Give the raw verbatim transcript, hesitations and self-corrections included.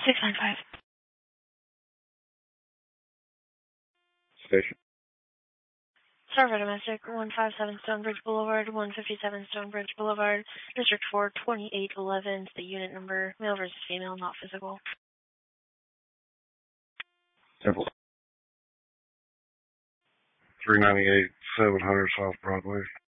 six nine five. Station. Server Domestic, one five seven Stonebridge Boulevard, one fifty-seven Stonebridge Boulevard, District four, twenty-eight eleven, the unit number, male versus female, not physical. Temple. three ninety-eight, seven hundred South Broadway.